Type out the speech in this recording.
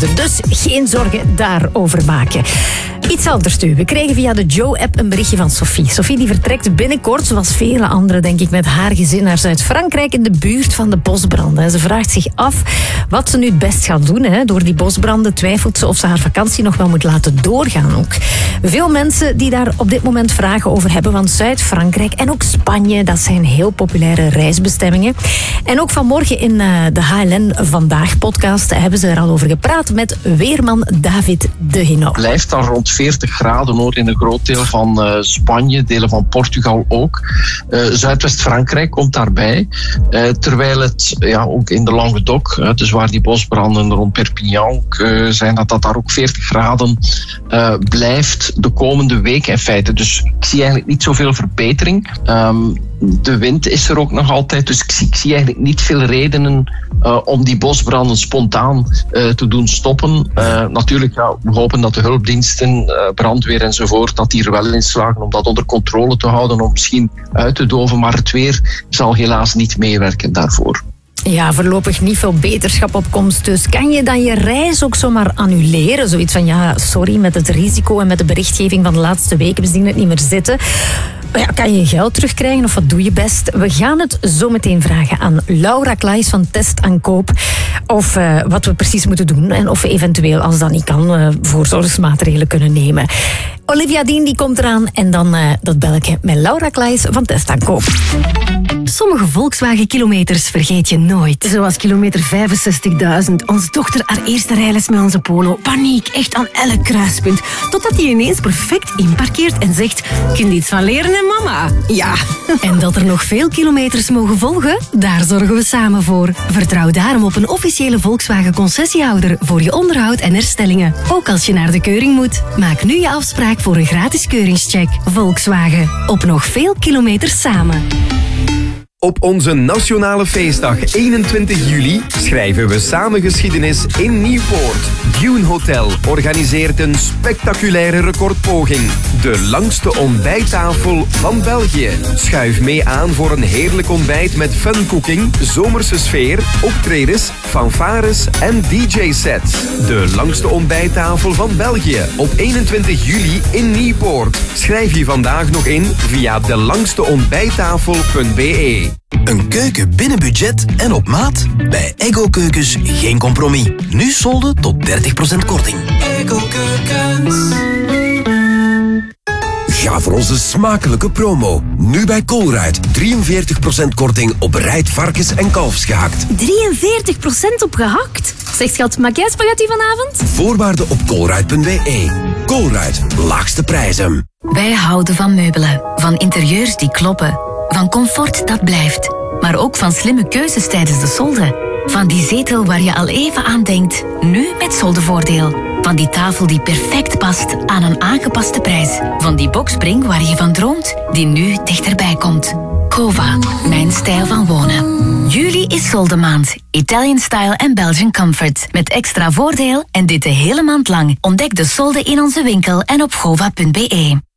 duurder. Dus geen zorgen daarover maken. Iets anders nu. We kregen via de Joe-app een berichtje van Sophie. Sophie die vertrekt binnenkort, zoals vele anderen denk ik, met haar gezin naar Zuid-Frankrijk in de buurt van de bosbranden. Ze vraagt zich af wat ze nu het best gaat doen. Door die bosbranden twijfelt ze of ze haar vakantie nog wel moet laten doorgaan ook. Veel mensen die daar op dit moment vragen over hebben, want Zuid-Frankrijk en ook Spanje, dat zijn heel populaire reisbestemmingen. En ook vanmorgen in de HLN Vandaag podcast hebben ze er al over gepraat met weerman David de Hino. Het blijft dan rond 40 graden hoor, in een groot deel van Spanje, delen van Portugal ook. Zuidwest-Frankrijk komt daarbij. Terwijl het ook in de Languedoc, dus waar die bosbranden rond Perpignan zijn, dat daar ook 40 graden blijft de komende week in feite. Dus ik zie eigenlijk niet zoveel verbetering. De wind is er ook nog altijd, dus ik zie eigenlijk niet veel redenen om die bosbranden spontaan te doen stoppen. Natuurlijk, we hopen dat de hulpdiensten, brandweer enzovoort, dat die er wel in slagen om dat onder controle te houden, om misschien uit te doven, maar het weer zal helaas niet meewerken daarvoor. Ja, voorlopig niet veel beterschap op komst. Dus kan je dan je reis ook zomaar annuleren? Zoiets van, sorry, met het risico en met de berichtgeving van de laatste weken, we zien het niet meer zitten. Kan je je geld terugkrijgen of wat doe je best? We gaan het zo meteen vragen aan Laura Klaes van Test aan Koop. Of wat we precies moeten doen. En of we eventueel, als dat niet kan, voorzorgsmaatregelen kunnen nemen. Olivia Dien die komt eraan. En dan dat belletje met Laura Klaes van Test aan Koop. Sommige Volkswagen-kilometers vergeet je nooit. Zoals kilometer 65.000. Onze dochter haar eerste rijles met onze Polo. Paniek, echt aan elk kruispunt. Totdat hij ineens perfect inparkeert en zegt... Kun je iets van leren, hè, mama? Ja. En dat er nog veel kilometers mogen volgen? Daar zorgen we samen voor. Vertrouw daarom op een officiële Volkswagen-concessiehouder voor je onderhoud en herstellingen. Ook als je naar de keuring moet. Maak nu je afspraak voor een gratis keuringscheck. Volkswagen. Op nog veel kilometers samen. Op onze nationale feestdag 21 juli schrijven we samen geschiedenis in Nieuwpoort. Dune Hotel organiseert een spectaculaire recordpoging. De langste ontbijttafel van België. Schuif mee aan voor een heerlijk ontbijt met funcooking, zomerse sfeer, optredens, fanfares en DJ-sets. De langste ontbijttafel van België op 21 juli in Nieuwpoort. Schrijf je vandaag nog in via delangsteontbijttafel.be. Een keuken binnen budget en op maat? Bij Eggo Keukens geen compromis. Nu solden tot 30% korting. Eggo Keukens. Ga voor onze smakelijke promo. Nu bij Colruyt 43% korting op bereid varkens- en kalfsgehakt. 43% op gehakt? Zeg schat, maak jij spaghetti vanavond? Voorwaarden op colruyt.be. Colruyt, laagste prijzen. Wij houden van meubelen, van interieurs die kloppen, van comfort dat blijft, maar ook van slimme keuzes tijdens de solde. Van die zetel waar je al even aan denkt, nu met soldevoordeel. Van die tafel die perfect past aan een aangepaste prijs. Van die boxspring waar je van droomt, die nu dichterbij komt. Cova, mijn stijl van wonen. Juli is soldemaand. Italian style en Belgian comfort. Met extra voordeel en dit de hele maand lang. Ontdek de solden in onze winkel en op gova.be.